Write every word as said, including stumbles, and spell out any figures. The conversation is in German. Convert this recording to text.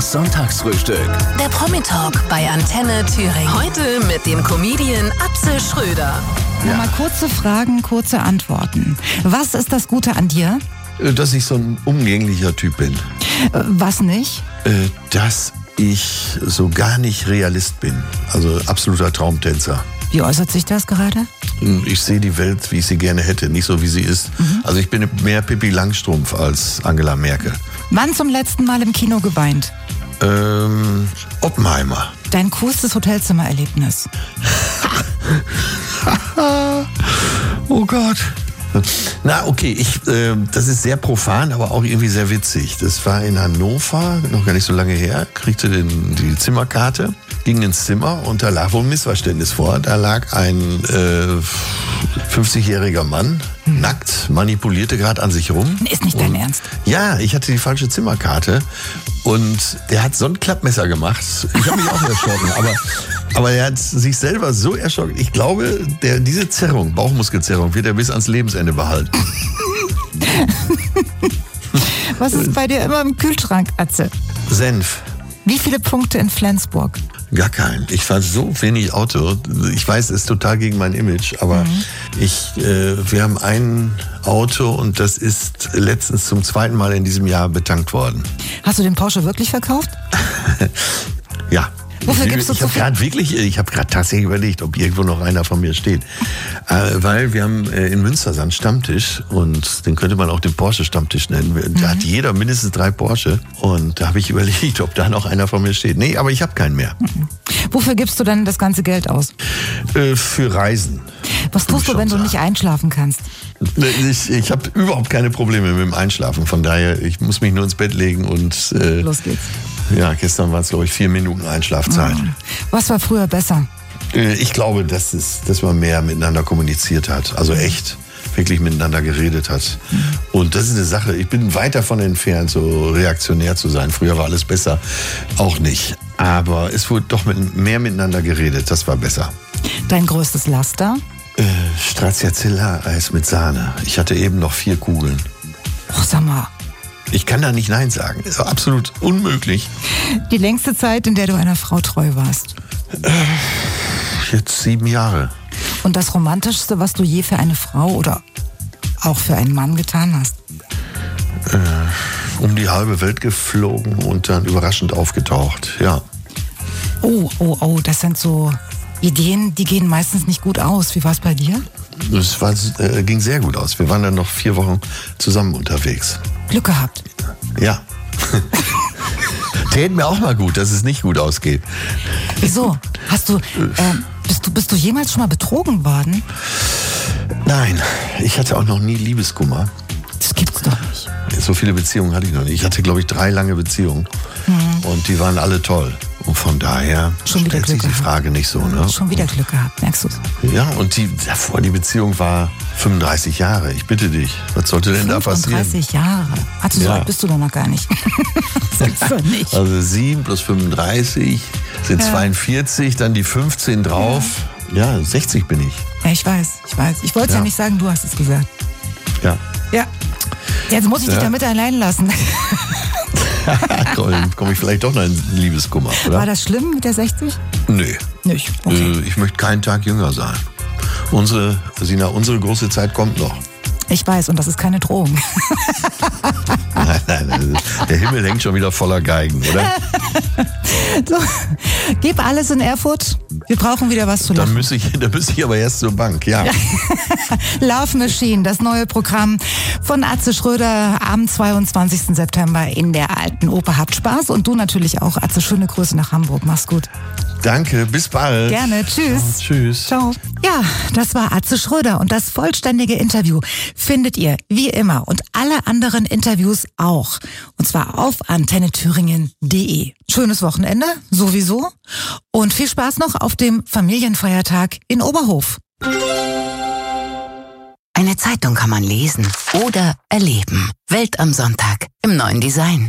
Das Sonntagsfrühstück. Der Promi-Talk bei Antenne Thüringen. Heute mit dem Comedian Atze Schröder. Ja. Mal kurze Fragen, kurze Antworten. Was ist das Gute an dir? Dass ich so ein umgänglicher Typ bin. Was nicht? Dass ich so gar nicht Realist bin. Also absoluter Traumtänzer. Wie äußert sich das gerade? Ich sehe die Welt, wie ich sie gerne hätte, nicht so, wie sie ist. Mhm. Also ich bin mehr Pippi Langstrumpf als Angela Merkel. Wann zum letzten Mal im Kino geweint? Ähm, Oppenheimer. Dein coolstes Hotelzimmererlebnis? Oh Gott. Na, okay, ich, äh, das ist sehr profan, aber auch irgendwie sehr witzig. Das war in Hannover, noch gar nicht so lange her, kriegte den, die Zimmerkarte, ging ins Zimmer und da lag wohl ein Missverständnis vor. Da lag ein äh, fünfzigjähriger Mann, hm. nackt, manipulierte gerade an sich rum. Ist nicht dein und, Ernst? Ja, ich hatte die falsche Zimmerkarte und der hat so ein Klappmesser gemacht. Ich habe mich auch erschrocken, aber... Aber er hat sich selber so erschrocken. Ich glaube, der, diese Zerrung, Bauchmuskelzerrung, wird er bis ans Lebensende behalten. Was ist bei dir immer im Kühlschrank, Atze? Senf. Wie viele Punkte in Flensburg? Gar keinen. Ich fahre so wenig Auto. Ich weiß, es ist total gegen mein Image, aber mhm. ich, äh, wir haben ein Auto und das ist letztens zum zweiten Mal in diesem Jahr betankt worden. Hast du den Porsche wirklich verkauft? Ja. Wofür gibst du ich zu habe viel? gerade wirklich, ich habe gerade tatsächlich überlegt, ob irgendwo noch einer von mir steht. Äh, weil wir haben äh, in Münster so einen Stammtisch und den könnte man auch den Porsche-Stammtisch nennen. Da mhm. hat jeder mindestens drei Porsche und da habe ich überlegt, ob da noch einer von mir steht. Nee, aber ich habe keinen mehr. Mhm. Wofür gibst du dann das ganze Geld aus? Äh, für Reisen. Was tust du, wenn sagen. du nicht einschlafen kannst? Ich, ich habe überhaupt keine Probleme mit dem Einschlafen. Von daher, ich muss mich nur ins Bett legen und... Äh, Los geht's. Ja, gestern waren es, glaube ich, vier Minuten Einschlafzeit. Was war früher besser? Ich glaube, dass, es, dass man mehr miteinander kommuniziert hat. Also echt, wirklich miteinander geredet hat. Und das ist eine Sache, ich bin weit davon entfernt, so reaktionär zu sein. Früher war alles besser, auch nicht. Aber es wurde doch mit, mehr miteinander geredet, das war besser. Dein größtes Laster? Äh, Stracciatella-Eis mit Sahne. Ich hatte eben noch vier Kugeln. Oh, sag mal. Ich kann da nicht Nein sagen. Ist absolut unmöglich. Die längste Zeit, in der du einer Frau treu warst? Äh, jetzt sieben Jahre. Und das Romantischste, was du je für eine Frau oder auch für einen Mann getan hast? Äh, um die halbe Welt geflogen und dann überraschend aufgetaucht, ja. Oh, oh, oh, das sind so Ideen, die gehen meistens nicht gut aus. Wie war es bei dir? Es war, äh, ging sehr gut aus. Wir waren dann noch vier Wochen zusammen unterwegs. Glück gehabt. Ja. Täte mir auch mal gut, dass es nicht gut ausgeht. Wieso? Hast du, äh, bist du, bist du jemals schon mal betrogen worden? Nein, ich hatte auch noch nie Liebeskummer. Das gibt's doch nicht. So viele Beziehungen hatte ich noch nicht. Ich hatte, glaube ich, drei lange Beziehungen. Mhm. Und die waren alle toll. Und von daher schon stellt sich die Frage nicht so, ne? Schon wieder Glück gehabt, merkst du's? Ja, und die davor, die Beziehung war fünfunddreißig Jahre. Ich bitte dich, was sollte denn da passieren? fünfunddreißig Jahre? Also so ja. alt bist du doch noch gar nicht. Sagst du nicht. Also sieben plus fünfunddreißig sind ja. zweiundvierzig, dann die fünfzehn drauf. Ja, ja sechzig bin ich. Ja, ich weiß, ich weiß. Ich wollte es ja. ja nicht sagen, du hast es gesagt. Ja. Ja. Jetzt muss ich ja. dich damit allein lassen. Dann komme ich vielleicht doch noch in Liebeskummer, oder? War das schlimm mit der sechzig? Nö. Nicht. Okay. Ich möchte keinen Tag jünger sein. Unsere, Sina, unsere große Zeit kommt noch. Ich weiß, und das ist keine Drohung. Nein, nein, nein, der Himmel hängt schon wieder voller Geigen, oder? So, gib alles in Erfurt. Wir brauchen wieder was zu lachen. Dann müsste ich, dann müsste ich aber erst zur Bank, ja. Love Machine, das neue Programm von Atze Schröder am zweiundzwanzigsten September in der Alten Oper. Habt Spaß und du natürlich auch. Atze, schöne Grüße nach Hamburg. Mach's gut. Danke, bis bald. Gerne, tschüss. Oh, tschüss. Ciao. Ja, das war Atze Schröder und das vollständige Interview findet ihr wie immer und alle anderen Interviews auch. Und zwar auf antenne thüringen punkt de. Schönes Wochenende, sowieso. Und viel Spaß noch auf dem Familienfeiertag in Oberhof. Eine Zeitung kann man lesen oder erleben. Welt am Sonntag im neuen Design.